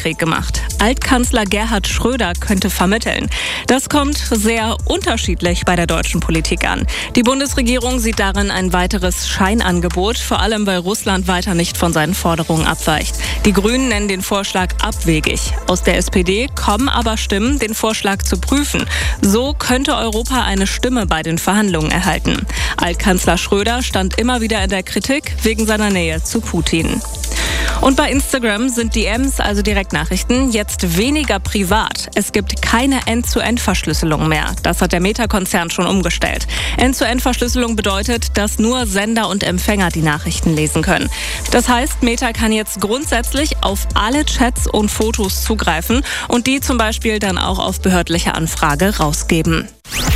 Bürgerkrieg gemacht. Altkanzler Gerhard Schröder könnte vermitteln. Das kommt sehr unterschiedlich bei der deutschen Politik an. Die Bundesregierung sieht darin ein weiteres Scheinangebot, vor allem weil Russland weiter nicht von seinen Forderungen abweicht. Die Grünen nennen den Vorschlag abwegig. Aus der SPD kommen aber Stimmen, den Vorschlag zu prüfen. So könnte Europa eine Stimme bei den Verhandlungen erhalten. Altkanzler Schröder stand immer wieder in der Kritik wegen seiner Nähe zu Putin. Und bei Instagram sind DMs, also Direktnachrichten, jetzt weniger privat. Es gibt keine End-zu-End-Verschlüsselung mehr. Das hat der Meta-Konzern schon umgestellt. End-zu-End-Verschlüsselung bedeutet, dass nur Sender und Empfänger die Nachrichten lesen können. Das heißt, Meta kann jetzt grundsätzlich auf alle Chats und Fotos zugreifen und die zum Beispiel dann auch auf behördliche Anfrage rausgeben.